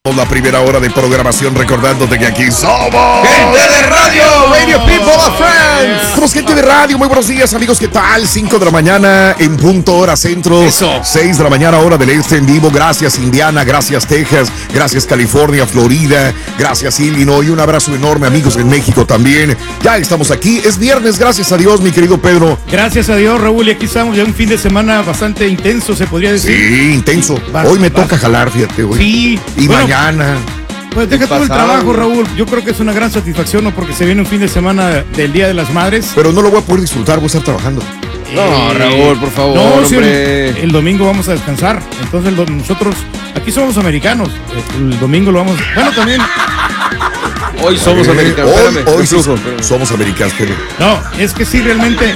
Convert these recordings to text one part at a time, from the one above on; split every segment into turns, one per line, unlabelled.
La primera hora de programación, recordándote que aquí somos
gente de radio, radio people of friends.
Somos gente de radio, muy buenos días amigos, ¿qué tal? 5 de la mañana en punto hora centro.
Eso.
6 de la mañana hora del este en vivo. Gracias Indiana, gracias Texas, gracias California, Florida, gracias Illinois. Un abrazo enorme amigos en México también. Ya estamos aquí, es viernes, gracias a Dios mi querido Pedro.
Gracias a Dios, Raúl, y aquí estamos ya un fin de semana bastante intenso, se podría decir.
Sí, intenso. Hoy me toca jalar, fíjate hoy.
Sí.
Y
bueno,
mañana.
Pues deja todo el trabajo, Raúl. Yo creo que es una gran satisfacción, ¿no? Porque se viene un fin de semana del Día de las Madres.
Pero no lo voy a poder disfrutar, voy a estar trabajando.
No, Raúl, por favor,
no, sí,
hombre.
el domingo vamos a descansar. Entonces nosotros aquí somos americanos. El domingo lo vamos. Bueno, también.
Hoy somos americanos.
Hoy somos americanos, pero.
No, es que sí, realmente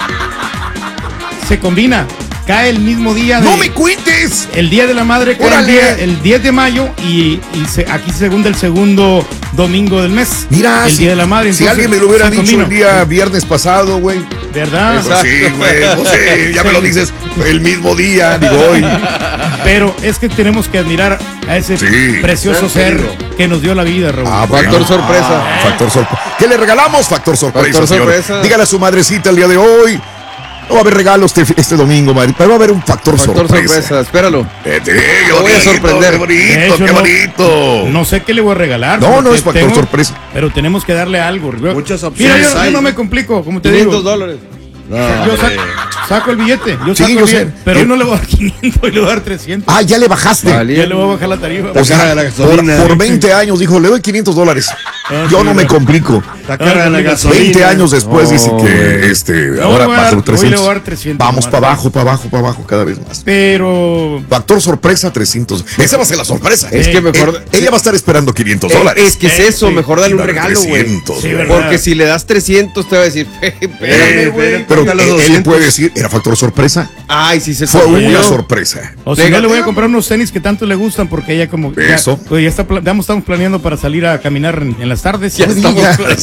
se combina. Cae el mismo día de...
¡No me cuentes!
El Día de la Madre cae el 10 de mayo y aquí según el segundo domingo del mes.
Mira,
el Día de la Madre.
Si alguien me lo hubiera dicho el día viernes pasado, güey.
¿Verdad?
Pues sí, güey, pues sí, ya me lo dices el mismo día, digo hoy.
Pero es que tenemos que admirar a ese precioso ser que nos dio la vida, Raúl.
Factor sorpresa.
Factor sorpresa. ¿Qué le regalamos? Factor sorpresa,
Factor
señor.
sorpresa.
Dígale a su madrecita el día de hoy. No va a haber regalos este domingo, madre, pero va a haber un factor sorpresa.
Espéralo.
Qué
voy a sorprender.
Qué bonito, qué bonito.
No sé qué le voy a regalar.
No es factor sorpresa.
Pero tenemos que darle algo.
Muchas opciones.
Mira, yo no me complico, como te
$500.
digo. Yo saco el billete. Yo saco el
yo
billete,
sé.
pero hoy no le voy a dar 500, hoy le voy a dar 300.
Ah, ya le bajaste.
Ya le voy a bajar la tarifa.
O sea,
la gasolina.
por 20 años dijo, le doy $500. Yo no me complico.
Está cara la gasolina.
20 años después dice que ahora bajó 300.
Hoy le voy a dar 300.
Vamos para abajo, cada vez más.
Pero
Factor sorpresa, 300. Esa va a ser la sorpresa.
Es que mejor.
Ella va a estar esperando $500.
Es que es eso,
sí.
mejor dale un
Dale
regalo, güey.
300,
Sí,
güey.
¿verdad?
Porque si le das 300 te va a decir, espérame, güey.
Pero
Póngale
él
200.
puede decir, era factor sorpresa.
Ay, sí se
Fue
sorprendió.
una sorpresa.
o si no le voy a comprar unos tenis que tanto le gustan porque ella como
Eso.
ya estamos planeando para salir a caminar en las tardes.
Ya estamos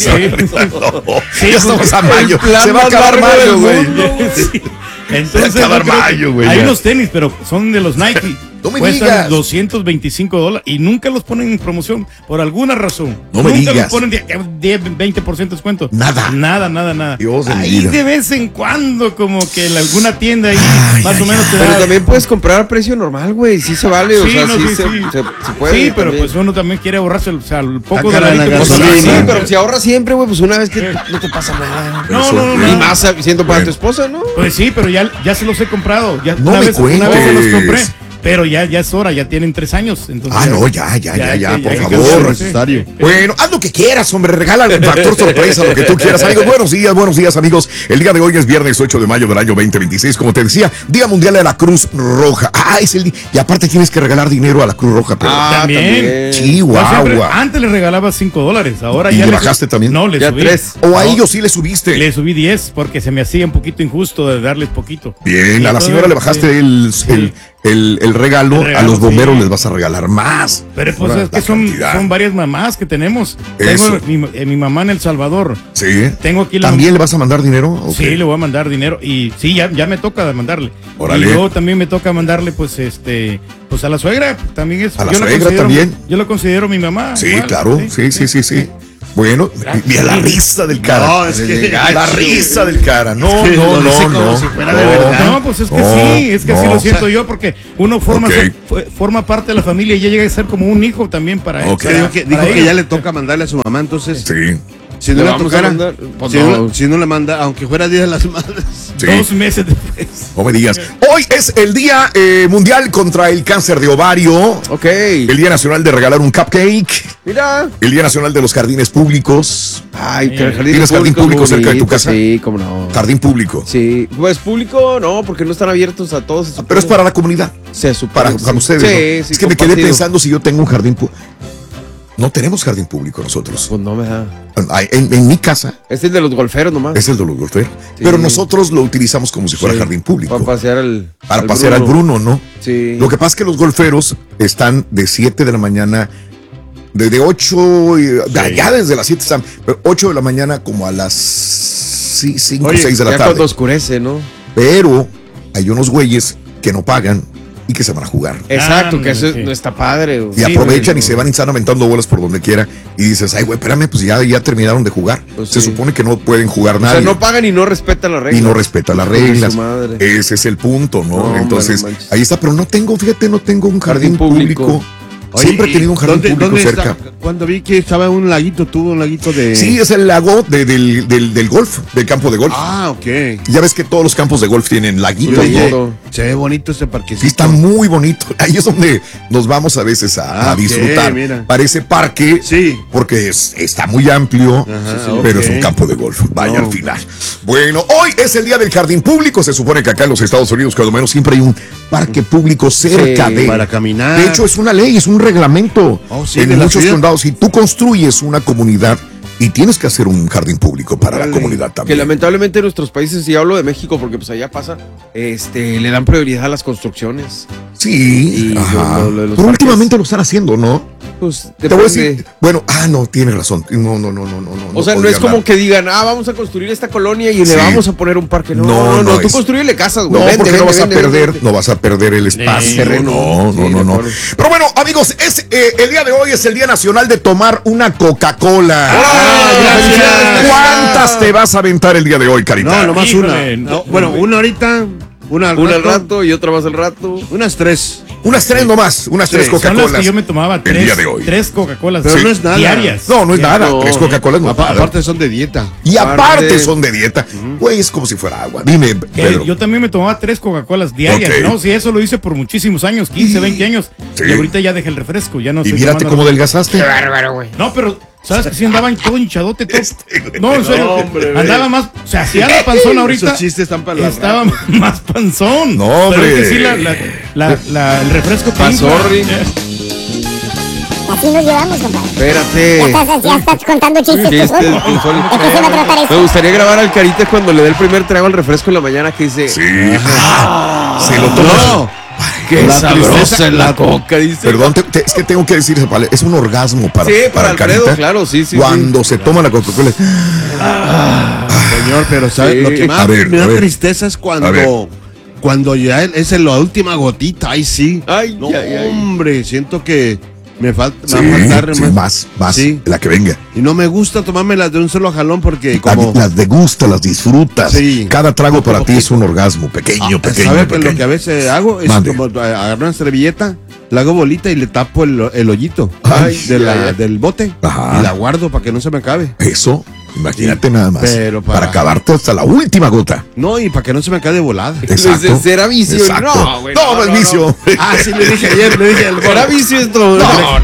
Ya estamos a mayo.
plan
Se va a
más
acabar
largo del
mayo, güey.
mundo.
Sí. Entonces,
Se va a acabar
yo creo que
mayo, güey,
hay
ya.
unos tenis, pero son de los Nike.
No me
Cuestan
digas.
$225 y nunca los ponen en promoción por alguna razón.
No me
nunca
digas.
los ponen 20% de descuento.
Nada.
Nada.
Dios de mi
ahí
vida.
de vez en cuando, como que en alguna tienda ahí,
Ay,
más
ay,
o menos te
Pero
da.
también puedes comprar a precio normal, güey. Sí se vale, o
Sí,
sea,
no,
sí,
sí,
se,
sí.
Se puede.
Sí, pero
también.
pues uno también quiere ahorrarse, o sea, el poco
Está cara
de
la
la
gasolina.
Sí, pero si ahorras siempre, güey, pues una vez que no te pasa nada.
No.
Y más siendo para tu esposa, ¿no?
Pues sí, pero ya se los he comprado. Ya,
No
una
me
vez se los compré.
cuentes.
Pero ya es hora, ya tienen 3 años. Entonces,
No, ya, por
que
favor.
hacerlo,
necesario.
Bueno, haz lo que quieras, hombre, regala el factor sorpresa, lo que tú quieras, amigos. Buenos días, amigos. El día de hoy es viernes 8 de mayo del año 2026, como te decía, Día Mundial de la Cruz Roja. Es el día. Y aparte tienes que regalar dinero a la Cruz Roja, pero
También.
Chihuahua.
Antes le regalaba $5, ahora
¿Y
ya
le bajaste también?
No, le
Ya
subí.
3.
O a ellos sí le subiste.
Le subí 10 porque se me hacía un poquito injusto de darles poquito.
Bien, a la
Y
señora le bajaste el regalo, a los bomberos les vas a regalar más.
Pero pues
Ahora,
es que
la cantidad.
son varias mamás que tenemos.
Eso.
Tengo mi mamá en El Salvador.
Sí.
Tengo aquí
¿También le vas a mandar dinero? Ok.
Sí, le voy a mandar dinero y sí, ya me toca mandarle.
Órale.
Y luego también me toca mandarle pues a la suegra, también es.
¿A la
yo
suegra
considero
también?
Yo lo considero mi mamá.
Sí,
igual,
claro. Sí. Bueno, mira la risa del cara.
No, es que
la risa del cara. No.
como si fuera de verdad.
No, pues es que
No,
sí, es que así
no.
lo siento yo, porque uno forma
Ok.
forma parte de la familia y ya llega a ser como un hijo también para él.
Ok.
Dijo que
ellos.
ya le toca mandarle a su mamá, entonces
Sí.
si
¿Le
no le
vamos a
tocara,
mandar? Pues
si,
no.
si no le manda, aunque fuera Día de las Madres.
Sí.
2 meses después.
No me digas. Hoy es el Día Mundial contra el Cáncer de Ovario.
Ok.
El Día Nacional de regalar un cupcake.
Mira.
El Día Nacional de los Jardines Públicos.
Ay, que el
¿Tienes jardín público
es
cerca de tu
bonito,
casa?
Sí, cómo no.
Jardín público.
Sí, pues público no, porque no están abiertos a todos. se
Pero
supone.
es para la comunidad.
Se supone
Para
que sí.
ustedes.
Sí,
¿No?
sí,
Es que me quedé
compartido.
pensando si yo tengo un jardín público. No tenemos jardín público nosotros.
Pues no me da.
En mi casa
Es el de los golferos nomás.
es el de los golferos.
Sí.
Pero nosotros lo utilizamos como si fuera
Sí.
jardín público.
Para pasear al.
Para pasear al Bruno, ¿no?
Sí.
Lo que pasa es que los golferos están de 7 de la mañana, desde 8, ya desde las 7 están, pero 8 de la mañana como a las 5 o 6 de la
ya
tarde.
cuando oscurece, ¿no?
Pero hay unos güeyes que no pagan y que se van a jugar.
Exacto, que eso no está padre. Güey.
Y aprovechan y se van y están aventando bolas por donde quiera. Y dices, ay, güey, espérame, pues ya terminaron de jugar.
Pues
se supone que no pueden jugar nadie.
O sea, no pagan y no respetan las reglas.
Y no respetan las reglas. Ese es el punto, ¿no? Entonces, ahí está. Pero no tengo un jardín público.
Oye,
siempre he tenido un jardín público cerca.
Está? Cuando vi que estaba tuvo un laguito de...
Sí, es el lago del golf, del campo de golf.
Ah, ok.
Ya ves que todos los campos de golf tienen laguitos, ¿no?
Se ve bonito ese parquecito.
Sí, está muy bonito. Ahí es donde nos vamos a veces a disfrutar.
Mira.
Parece parque,
sí,
porque está muy amplio, pero es un campo de golf. Vaya al final. Bueno, hoy es el día del jardín público. Se supone que acá en los Estados Unidos, cuando menos, siempre hay un parque público cerca de...
Para caminar.
De hecho, es una ley, es un reglamento. En muchos condados, si tú construyes una comunidad y tienes que hacer un jardín público para la comunidad también.
Que lamentablemente en nuestros países, y hablo de México porque pues allá pasa, le dan prioridad a las construcciones.
Sí, pero últimamente lo están haciendo, ¿no?
Pues
te voy a decir, bueno, no, tienes razón. No.
O sea, no es como que digan, vamos a construir esta colonia y le vamos a poner un parque. No, tú construyele casas, güey.
No, porque no vas a perder el espacio. No. Pero bueno, amigos, el día de hoy es el Día Nacional de tomar una Coca-Cola.
Gracias.
¿Cuántas te vas a aventar el día de hoy, Carita?
No, nomás una. No, bueno, una ahorita. Una al rato
y otra más al rato.
Unas tres.
Unas tres nomás, tres Coca-Colas.
Son las que yo me tomaba
el día de hoy.
3 Coca-Colas.
Pero no es nada.
Diarias.
No es nada. 3 Coca-Colas no es nada.
Aparte son de dieta.
Y aparte son de dieta. Güey, es como si fuera agua. Dime, Pedro.
Yo también me tomaba 3 Coca-Colas diarias, ¿no? Sí, eso lo hice por muchísimos años, 15, 20 años. Sí. Y ahorita ya dejé el refresco, ya no sé.
Y mírate cómo adelgazaste.
Qué bárbaro, güey.
No, pero ¿sabes que sí andaba todo hinchadote? No, en serio. Andaba más, o sea, hacía la panzón ahorita.
Esos chistes están para
estaba más panzón.
No, hombre.
Pero es que sí, el refresco
pasó.
Así nos llevamos, compadre.
Espérate.
Ya estás contando chistes. ¿De qué se va a tratar eso?
Me gustaría grabar al Carita cuando le dé el primer trago al refresco en la mañana que dice...
Sí. Se lo tomó.
Qué sabrosa es la coca, dice.
Perdón, es que tengo que decir esa palabra. Es un orgasmo para
Alfredo,
Carita,
claro, sí.
Cuando se toma la Coca-Cola.
Señor, pero ¿sabes? Lo que más me da tristeza es cuando ya es la última gotita. Ay, sí. Hombre, siento que me falta
más, la que venga.
Y no me gusta tomármelas de un solo jalón porque
las degustas, las disfrutas. Sí. Cada trago para ti es un orgasmo pequeño.
¿Sabes? Lo que a veces hago es como agarrar una servilleta, la hago bolita y le tapo el hoyito del bote. Ajá. Y la guardo para que no se me acabe.
Eso. Imagínate nada más. Pero para acabarte hasta la última gota.
No, y para que no se me acabe de volada.
Exacto.
¿Será vicio?
Exacto. No es vicio.
Sí, le dije ayer,
¿será vicio esto?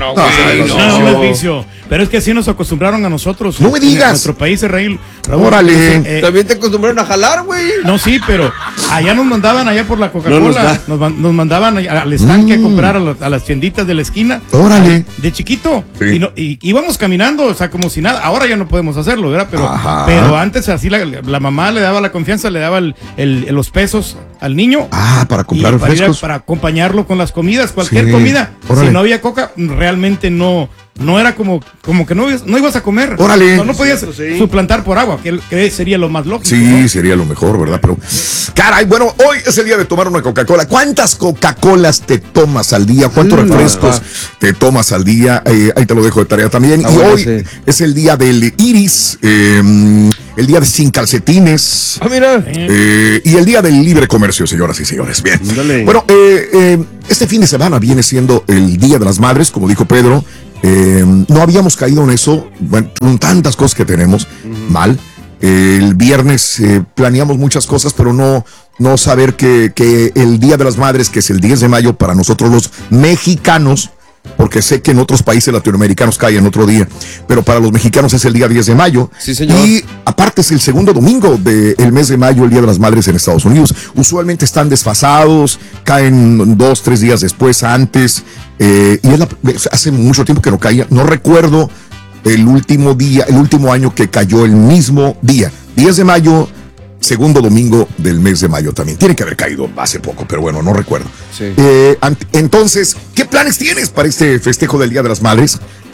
No es vicio. Pero es que así nos acostumbraron a nosotros.
No me digas.
En nuestro país, Raúl.
Órale.
También te acostumbraron a jalar, güey.
No, sí, pero allá nos mandaban por la Coca-Cola. Nos mandaban al estanque a comprar a las tienditas de la esquina.
Órale.
De chiquito. Sí. Y íbamos caminando, o sea, como si nada. Ahora ya no podemos hacerlo, ¿verdad? Pero antes así la mamá le daba la confianza, le daba los pesos al niño.
Para comprar refrescos.
Para acompañarlo con las comidas, cualquier comida. Órale. Si no había coca, realmente no era como que no ibas a comer.
Órale.
No podías suplantar por agua, que sería lo más lógico.
Sí, ¿no? Sería lo mejor, ¿verdad? Pero, caray, bueno, hoy es el día de tomar una Coca-Cola. ¿Cuántas Coca-Colas te tomas al día? ¿Cuántos refrescos te tomas al día? Ahí te lo dejo de tarea también. Y hoy es el día del iris, el día de sin calcetines.
Mira.
Y el día del libre comercio, señoras y señores. Bien.
Dale.
Bueno, este fin de semana viene siendo el Día de las Madres, como dijo Pedro. No habíamos caído en eso, bueno, con tantas cosas que tenemos mal. El viernes planeamos muchas cosas, pero no saber que el Día de las Madres, que es el 10 de mayo para nosotros los mexicanos, porque sé que en otros países latinoamericanos cae en otro día, pero para los mexicanos es el día 10 de mayo.
Sí, señor.
Y aparte es el segundo domingo del mes de mayo, el Día de las Madres en Estados Unidos. Usualmente están desfasados, caen 2-3 días después, antes, y hace mucho tiempo que no caía. No recuerdo el último año que cayó el mismo día, 10 de mayo, segundo domingo del mes de mayo también. Tiene que haber caído hace poco, pero bueno, no recuerdo.
Sí.
Entonces, ¿qué planes tienes para este festejo del Día de las Madres?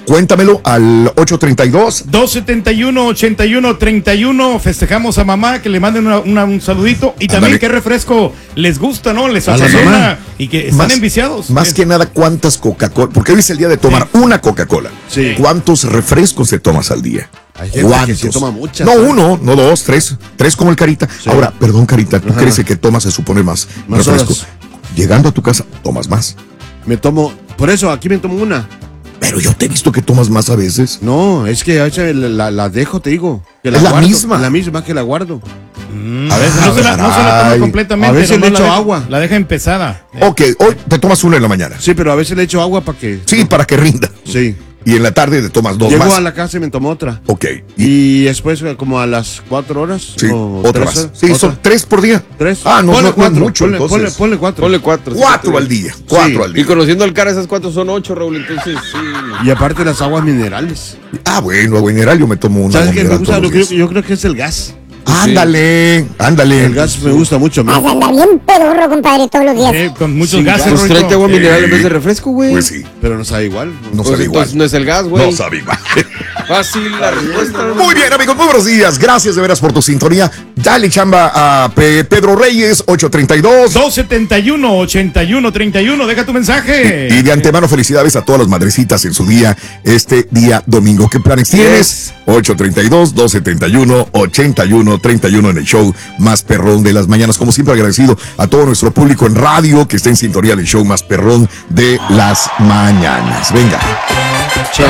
Cuéntamelo al 832.
271-8131. Festejamos a mamá, que le manden un saludito. Y también qué refresco les gusta, ¿no? Les apasiona y que están enviciados.
Más que nada, ¿cuántas Coca-Cola? Porque hoy es el día de tomar una Coca-Cola.
Sí.
¿Cuántos refrescos te tomas al día?
Hay gente que se toma muchas.
No, uno, no dos, tres como el Carita. Sí. Ahora, perdón, Carita, ¿tú crees que tomas, se supone, más refresco? Horas. Llegando a tu casa, tomas más.
Por eso, aquí me tomo una.
Pero yo te he visto que tomas más a veces.
No, es que a veces la dejo, te digo. Que
es la misma.
La misma que la guardo.
A veces no se la toma completamente.
A veces le echo agua.
La deja empezada.
Ok, hoy te tomas una en la mañana.
Sí, pero a veces le echo agua para que...
Sí, para que rinda.
Sí.
Y en la tarde te tomas dos más.
Llego a la casa y me tomo otra.
Ok.
Y después, como a las 4 horas.
Sí, otra más. Sí, otra. Son 3 por día.
3.
Ah, no,
ponle
no,
4.
Mucho,
ponle 4.
Ponle 4.
4 al día. 4 al día.
Y conociendo al cara, ¿esas cuántos son? 8, Raúl. Entonces, sí.
Y aparte las aguas minerales.
Ah, bueno, agua mineral yo me tomo una.
¿Sabes qué me gusta? Yo creo que es el gas.
Ándale.
El gas me gusta mucho.
Anda bien pedorro, compadre, todos los días.
Con muchos gases.
Pues tráete agua mineral en vez de refresco, güey.
Pues sí.
Pero no sabe igual.
No sabe igual.
No es el gas, güey.
No sabe igual.
Fácil la respuesta.
Muy bien, amigos, muy buenos días. Gracias de veras por tu sintonía. Dale chamba a Pedro Reyes, 832.
271-8131. Deja tu mensaje.
Y de antemano, felicidades a todas las madrecitas en su día, este día domingo. ¿Qué planes tienes? 832-271-8131 en el show más perrón de las mañanas. Como siempre, agradecido a todo nuestro público en radio que está en sintonía del show más perrón de las mañanas. Venga.
Que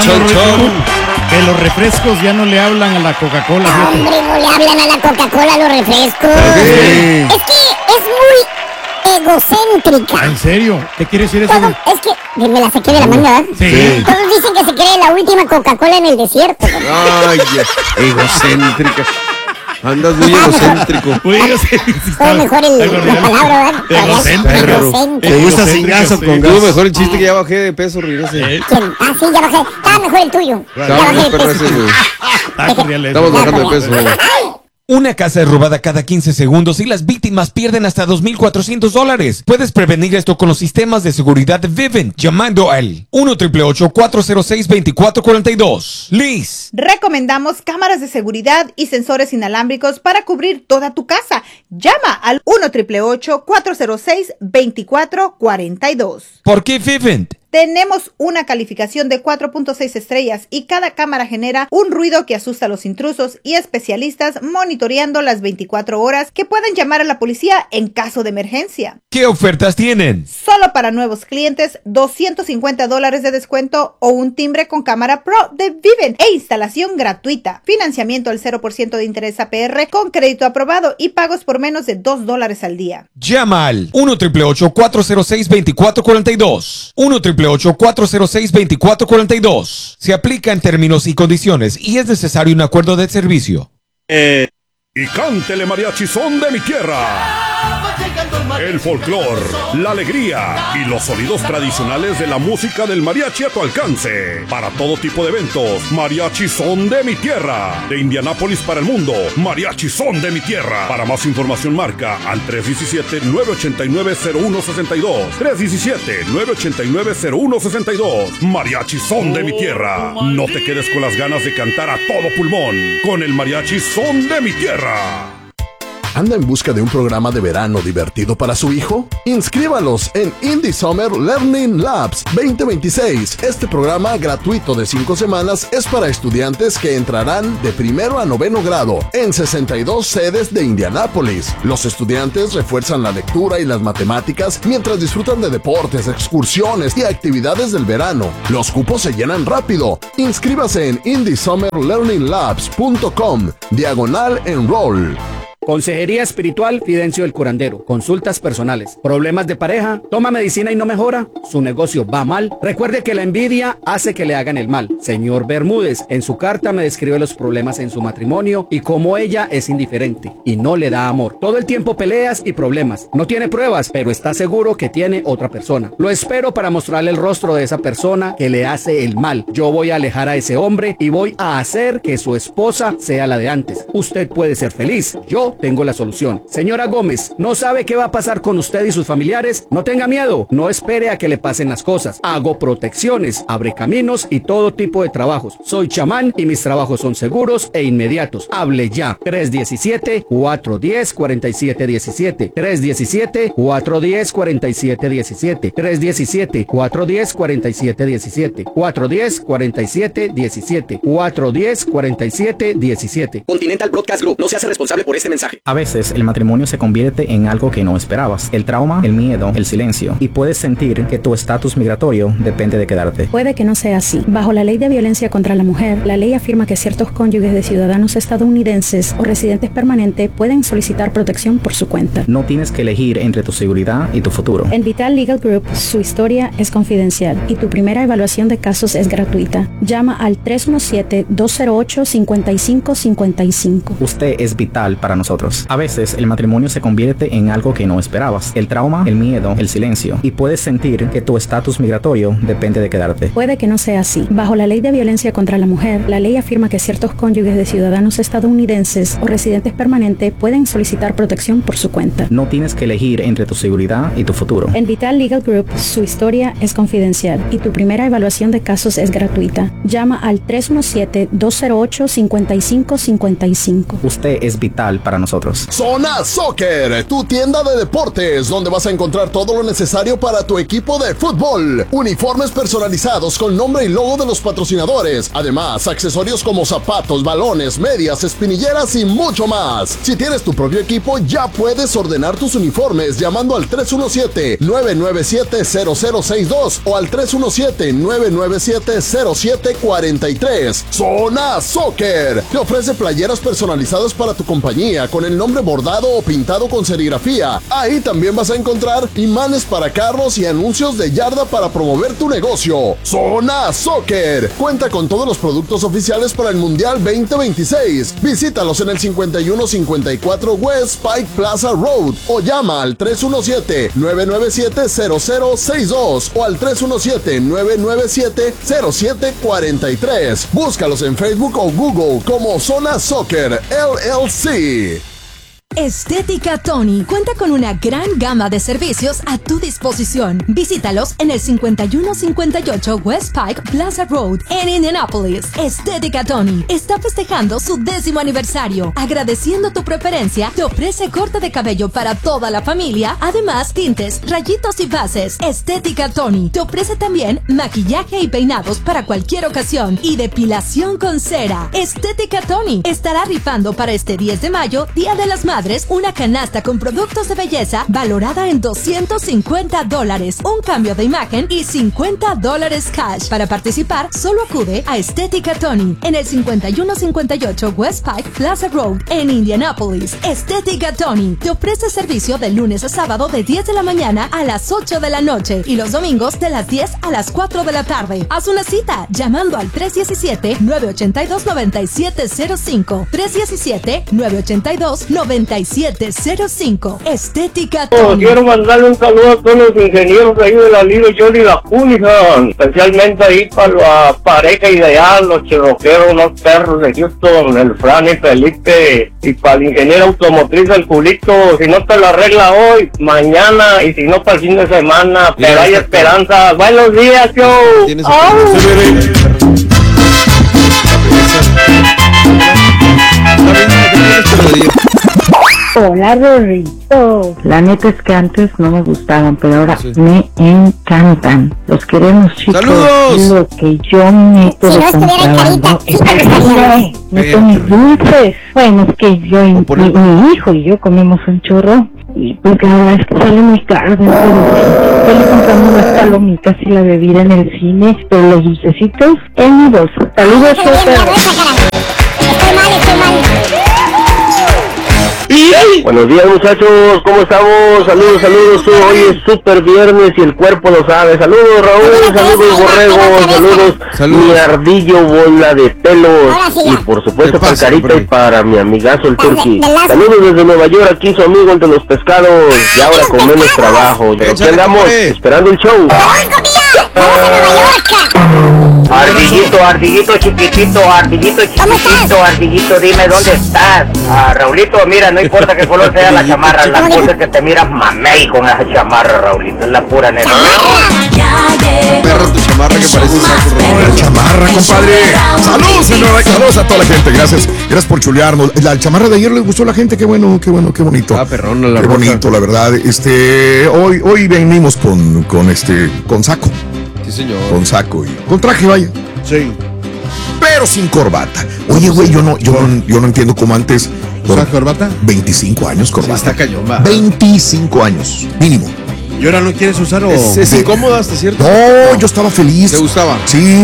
los refrescos ya no le hablan a la Coca-Cola.
Hombre, no le hablan a la Coca-Cola los refrescos. Es que es muy egocéntrica.
¿En serio? ¿Qué quiere decir eso?
Es que me la saqué de la manga, ¿verdad?
Sí.
Todos dicen que se cree la última Coca-Cola en el desierto.
Ay, egocéntrica. Andas muy egocéntrico.
Fue mejor la palabra, ¿verdad?
Egocéntrico.
Te gusta cingazo con gas.
Tuvo mejor el chiste que ya bajé de peso, Rinese.
¿Quién? Ah, sí, ya bajé. Estaba mejor el tuyo. Ya bajé de peso.
Estamos bajando de peso, güey.
Una casa es robada cada 15 segundos y las víctimas pierden hasta $2,400. Puedes prevenir esto con los sistemas de seguridad de Vivint llamando al 1-888-406-2442. Liz.
Recomendamos cámaras de seguridad y sensores inalámbricos para cubrir toda tu casa. Llama al 1-888-406-2442.
¿Por qué Vivint?
Tenemos una calificación de 4.6 estrellas y cada cámara genera un ruido que asusta a los intrusos y especialistas monitoreando las 24 horas que pueden llamar a la policía en caso de emergencia.
¿Qué ofertas tienen?
Solo para nuevos clientes, $250 de descuento o un timbre con cámara Pro de Vivint e instalación gratuita. Financiamiento al 0% de interés APR con crédito aprobado y pagos por menos de $2 al día.
Llama al 1-888-406-2442. 1-888-406-2442. Se aplica en términos y condiciones y es necesario un acuerdo de servicio.
Y cántele mariachi son de mi tierra. El folclor, la alegría y los sonidos tradicionales de la música del mariachi a tu alcance. Para todo tipo de eventos, mariachi son de mi tierra. De Indianápolis para el mundo, mariachi son de mi tierra. Para más información marca al 317-989-0162. 317-989-0162. Mariachi son de mi tierra. No te quedes con las ganas de cantar a todo pulmón. Con el mariachi son de mi tierra.
¿Anda en busca de un programa de verano divertido para su hijo? Inscríbalos en Indie Summer Learning Labs 2026. Este programa gratuito de 5 semanas es para estudiantes que entrarán de primero a noveno grado en 62 sedes de Indianápolis. Los estudiantes refuerzan la lectura y las matemáticas mientras disfrutan de deportes, excursiones y actividades del verano. Los cupos se llenan rápido. Inscríbase en indiesummerlearninglabs.com/enroll.
Consejería espiritual Fidencio el Curandero. Consultas personales. Problemas de pareja. Toma medicina y no mejora. Su negocio va mal. Recuerde que la envidia hace que le hagan el mal. Señor Bermúdez, en su carta me describe los problemas en su matrimonio y cómo ella es indiferente y no le da amor. Todo el tiempo peleas y problemas. No tiene pruebas, pero está seguro que tiene otra persona. Lo espero para mostrarle el rostro de esa persona que le hace el mal. Yo voy a alejar a ese hombre y voy a hacer que su esposa sea la de antes. Usted puede ser feliz. Yo tengo la solución. Señora Gómez, ¿no sabe qué va a pasar con usted y sus familiares? No tenga miedo, no espere a que le pasen las cosas. Hago protecciones, abre caminos y todo tipo de trabajos. Soy chamán y mis trabajos son seguros e inmediatos. Hable ya. 317-410-4717. 317-410-4717. 317-410-4717. 410-4717. 410-4717.
Continental Broadcast Group no se hace responsable por este mensaje.
A veces el matrimonio se convierte en algo que no esperabas. El trauma, el miedo, el silencio. Y puedes sentir que tu estatus migratorio depende de quedarte.
Puede que no sea así. Bajo la ley de violencia contra la mujer, la ley afirma que ciertos cónyuges de ciudadanos estadounidenses o residentes permanentes pueden solicitar protección por su cuenta.
No tienes que elegir entre tu seguridad y tu futuro.
En Vital Legal Group, su historia es confidencial y tu primera evaluación de casos es gratuita. Llama al 317-208-5555.
Usted es vital para nosotros. A veces el matrimonio se convierte en algo que no esperabas. El trauma, el miedo, el silencio. Y puedes sentir que tu estatus migratorio depende de quedarte.
Puede que no sea así. Bajo la ley de violencia contra la mujer, la ley afirma que ciertos cónyuges de ciudadanos estadounidenses o residentes permanentes pueden solicitar protección por su cuenta.
No tienes que elegir entre tu seguridad y tu futuro.
En Vital Legal Group, su historia es confidencial y tu primera evaluación de casos es gratuita. Llama al 317-208-5555.
Usted es vital para nosotros.
Zona Soccer, tu tienda de deportes, donde vas a encontrar todo lo necesario para tu equipo de fútbol. Uniformes personalizados con nombre y logo de los patrocinadores. Además, accesorios como zapatos, balones, medias, espinilleras y mucho más. Si tienes tu propio equipo, ya puedes ordenar tus uniformes llamando al 317-997-0062 o al 317-997-0743. Zona Soccer te ofrece playeras personalizadas para tu compañía con el nombre bordado o pintado con serigrafía. Ahí también vas a encontrar imanes para carros y anuncios de yarda para promover tu negocio. Zona Soccer cuenta con todos los productos oficiales para el Mundial 2026. Visítalos en el 5154 West Pike Plaza Road o llama al 317-997-0062 o al 317-997-0743. Búscalos en Facebook o Google como Zona Soccer LLC.
Estética Tony cuenta con una gran gama de servicios a tu disposición. Visítalos en el 5158 West Pike Plaza Road en Indianapolis. Estética Tony está festejando su 10º aniversario. Agradeciendo tu preferencia, te ofrece corte de cabello para toda la familia, además tintes, rayitos y bases. Estética Tony te ofrece también maquillaje y peinados para cualquier ocasión y depilación con cera. Estética Tony estará rifando para este 10 de mayo, Día de las Madres, una canasta con productos de belleza valorada en $250, un cambio de imagen y $50 cash. Para participar, solo acude a Estética Tony en el 5158 West Pike Plaza Road en Indianapolis. Estética Tony te ofrece servicio de lunes a sábado de 10 de la mañana a las 8 de la noche y los domingos de las 10 a las 4 de la tarde. Haz una cita llamando al 317-982-9705. 317-982-9705. Estética Tony.
Quiero mandarle un saludo a todos los ingenieros ahí de la Little Johnny y la Hooligan, especialmente ahí para la pareja ideal, los chirroqueros, los perros de Houston, el Fran y Felipe, y para el ingeniero automotriz del Julito. Si no te lo arregla hoy, mañana, y si no para el fin de semana, pero hay esperanza. Buenos días, yo.
Hola, Rorrito. La neta es que antes no me gustaban, pero ahora me encantan. Los queremos, chicos. ¡Saludos! Lo que yo meto de contrabando es meto mis dulces. Bueno, es que yo y mi hijo y yo comemos un chorro. Y pues la verdad es que sale muy caro. Solo compramos las palomitas y la bebida en el cine, pero los dulcecitos en mi bolsa. Saludos,
Estoy mal.
Buenos días, muchachos, ¿cómo estamos? Saludos, hoy es super viernes y el cuerpo lo sabe. Saludos, Raúl, saludos, Borrego, saludos, mi ardillo bola de pelos, y por supuesto para Carita y para mi amigazo el Turqui. Saludos desde Nueva York, aquí su amigo el de los pescados, y ahora con menos trabajo. Aquí andamos, esperando el show. Ardillito chiquitito, Ardillito, dime dónde estás. Raulito, mira, no importa qué color sea la chamarra, la cosa es que te miras mamey con esa chamarra, Raulito, es la pura neta.
Perro, tu chamarra que parece un saco.
La chamarra, compadre. Saludos a toda la gente, gracias por chulearnos. La chamarra de ayer les gustó a la gente, qué bonito.
Perrona la
qué
roja.
bonito, la verdad. Hoy venimos con saco.
Sí, señor.
Con saco y con traje, vaya.
Sí.
Pero sin corbata. Oye, güey, yo no entiendo cómo antes.
¿Usas corbata?
25 años corbata.
Sí, está cañón, va.
25 años, mínimo.
¿Y ahora no quieres usar o...?
Es incómoda, ¿está cierto?
No, yo estaba feliz.
¿Te gustaba?
Sí.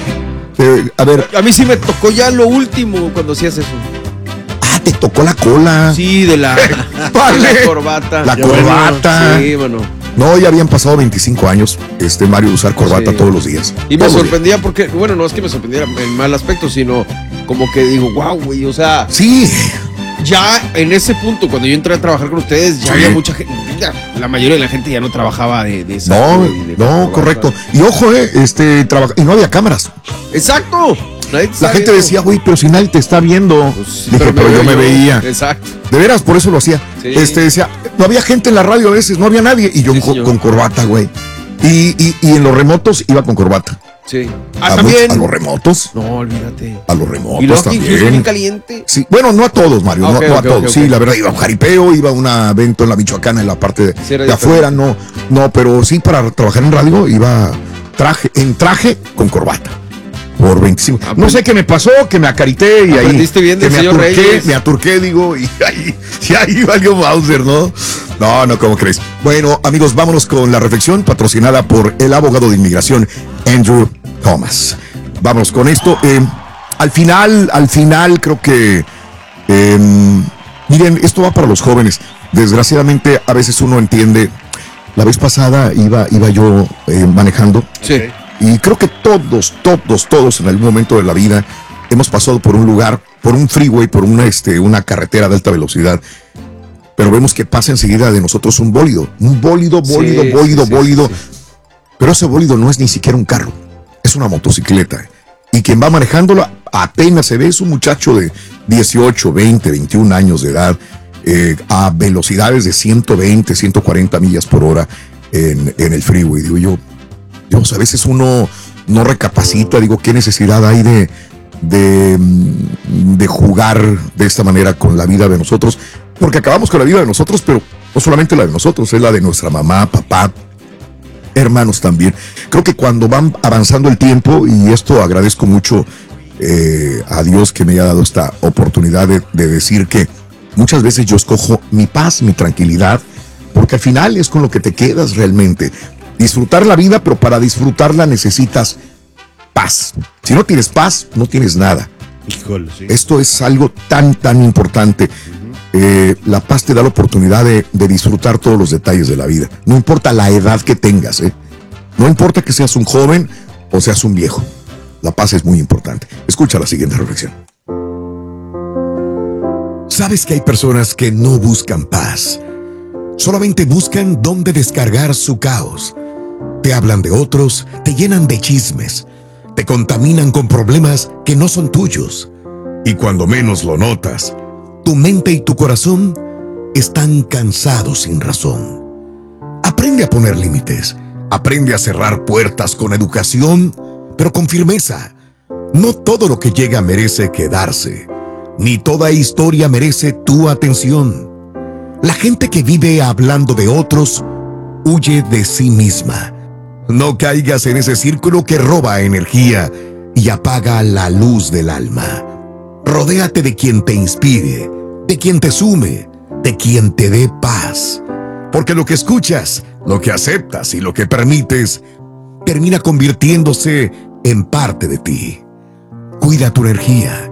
A ver.
A mí sí me tocó ya lo último cuando hacías eso.
Te tocó la cola.
Sí, de la corbata.
La corbata.
Sí, mano.
No, ya habían pasado 25 años, Mario, de usar corbata todos los días.
Y me sorprendía porque, bueno, no es que me sorprendiera en mal aspecto, sino como que digo, wow, güey, o sea.
Sí.
Ya en ese punto, cuando yo entré a trabajar con ustedes, ya había mucha gente, la mayoría de la gente ya no trabajaba de esa.
No, correcto. Y ojo, y no había cámaras.
Exacto.
La gente decía, güey, pero si nadie te está viendo.
Pues,
dije, pero yo me veía.
Exacto.
De veras, por eso lo hacía.
Sí.
Decía, no había gente en la radio a veces, no había nadie. Y yo con corbata, güey. Y en los remotos iba con corbata.
Sí.
¿También? ¿A los remotos?
No, olvídate.
A los remotos.
¿Y luego
también.
bien caliente?
Sí, bueno, no a todos, Mario, no a todos.
Okay.
Sí, la verdad, iba a un jaripeo, iba a un evento en la Michoacana, en la parte de afuera, no, pero sí, para trabajar en radio iba en traje con corbata. Por 25. No sé qué me pasó, que me acarité y ahí.
Bien del señor Reyes.
Me aturqué, digo, y ahí valió Bowser, ¿no? No, ¿cómo crees? Bueno, amigos, vámonos con la reflexión patrocinada por el abogado de inmigración, Andrew Thomas. Vámonos con esto. Al final, creo que, miren, esto va para los jóvenes. Desgraciadamente, a veces uno entiende. La vez pasada iba yo manejando.
Sí.
Y creo que todos en algún momento de la vida hemos pasado por un lugar, por un freeway, por una carretera de alta velocidad, pero vemos que pasa enseguida de nosotros un bólido. Pero ese bólido no es ni siquiera un carro, es una motocicleta. Y quien va manejándola apenas se ve, es un muchacho de 18, 20, 21 años de edad, a velocidades de 120, 140 millas por hora en el freeway. Digo yo, Dios, a veces uno no recapacita, digo, qué necesidad hay de jugar de esta manera con la vida de nosotros, porque acabamos con la vida de nosotros, pero no solamente la de nosotros, es la de nuestra mamá, papá, hermanos también. Creo que cuando van avanzando el tiempo, y esto agradezco mucho a Dios que me haya dado esta oportunidad de decir que muchas veces yo escojo mi paz, mi tranquilidad, porque al final es con lo que te quedas realmente. Disfrutar la vida, pero para disfrutarla necesitas paz. Si no tienes paz, no tienes nada.
Híjole, sí.
Esto es algo tan importante. La paz te da la oportunidad de disfrutar todos los detalles de la vida. No importa la edad que tengas, no importa que seas un joven o seas un viejo. La paz es muy importante. Escucha la siguiente reflexión. ¿Sabes que hay personas que no buscan paz? Solamente buscan dónde descargar su caos. Te hablan de otros, te llenan de chismes, te contaminan con problemas que no son tuyos. Y cuando menos lo notas, tu mente y tu corazón están cansados sin razón. Aprende a poner límites, aprende a cerrar puertas con educación, pero con firmeza. No todo lo que llega merece quedarse, ni toda historia merece tu atención. La gente que vive hablando de otros huye de sí misma. No caigas en ese círculo que roba energía y apaga la luz del alma. Rodéate de quien te inspire, de quien te sume, de quien te dé paz. Porque lo que escuchas, lo que aceptas y lo que permites termina convirtiéndose en parte de ti. Cuida tu energía,